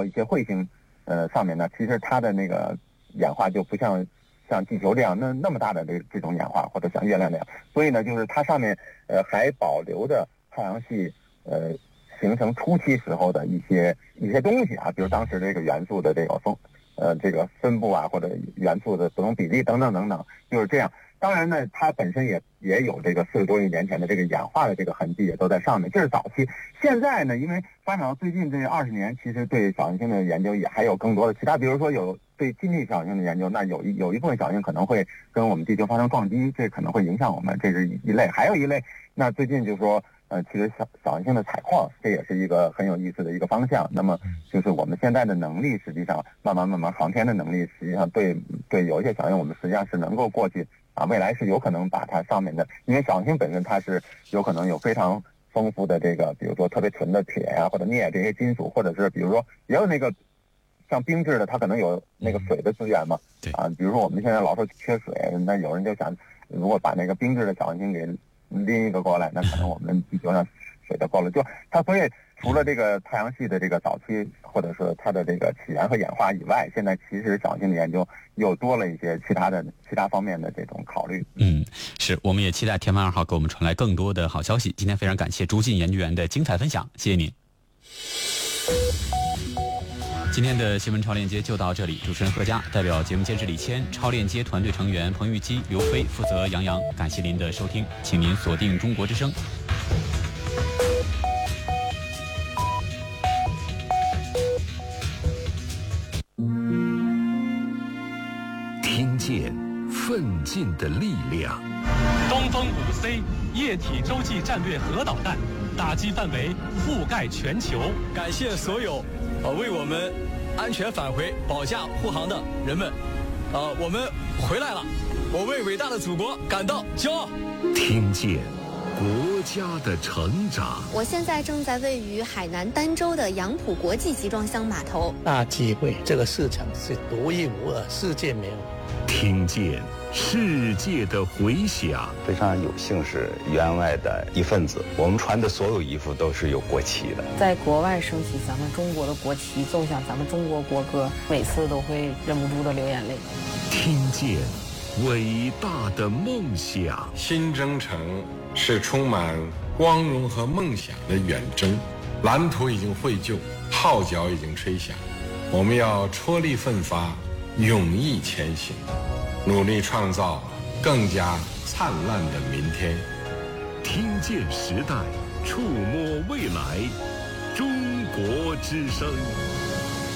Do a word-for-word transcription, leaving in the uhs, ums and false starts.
括一些彗星呃上面呢，其实它的那个演化就不像像地球这样那那么大的这这种演化，或者像月亮那样，所以呢，就是它上面呃还保留着太阳系呃形成初期时候的一些一些东西啊，比如当时这个元素的这个分呃这个分布啊，或者元素的不同比例等等等等，就是这样。当然呢，它本身也也有这个四十多亿年前的这个演化的这个痕迹也都在上面，这是早期。现在呢，因为发展到最近这二十年，其实对小行星的研究也还有更多的其他，比如说有对近地小行星的研究，那有一有一部分小行星可能会跟我们地球发生撞击，这可能会影响我们，这是一类。还有一类，那最近就是说，呃，其实小小行星的采矿，这也是一个很有意思的一个方向。那么就是我们现在的能力，实际上慢慢慢慢航天的能力，实际上对对有一些小行星，我们实际上是能够过去。啊，未来是有可能把它上面的，因为小行星本身它是有可能有非常丰富的这个，比如说特别纯的铁呀、啊、或者镍这些金属，或者是比如说也有那个像冰质的，它可能有那个水的资源嘛。 对啊，比如说我们现在老说缺水，那有人就想，如果把那个冰质的小行星给拎一个过来，那可能我们地球上水就够了。就它所以除了这个太阳系的这个早期，或者说它的这个起源和演化以外，现在其实小行星的研究又多了一些其他的其他方面的这种考虑。 嗯，是，我们也期待天文二号给我们传来更多的好消息。今天非常感谢朱进研究员的精彩分享，谢谢您。今天的新闻超链接就到这里，主持人何佳，代表节目监制李谦，超链接团队成员彭玉基、刘飞，负责杨洋。感谢您的收听，请您锁定中国之声。 听见奋进的力量。 东风五 C 液体洲际战略核导弹打击范围覆盖全球。 感谢所有呃为我们安全返回保驾护航的人们，呃，我们回来了，我为伟大的祖国感到骄傲。 听见国家的成长。 我现在正在位于海南儋州的杨浦国际集装箱码头。 大机会，这个市场是独一无二，世界没有。 听见世界的回响。 非常有幸是员外的一份子，我们穿的所有衣服都是有国旗的。 在国外升起咱们中国的国旗，奏响咱们中国国歌，每次都会忍不住的流眼泪。 听见伟大的梦想。 新征程是充满光荣和梦想的远征，蓝图已经绘就，号角已经吹响，我们要踔厉奋发，勇毅前行，努力创造更加灿烂的明天。 听见时代，触摸未来，中国之声。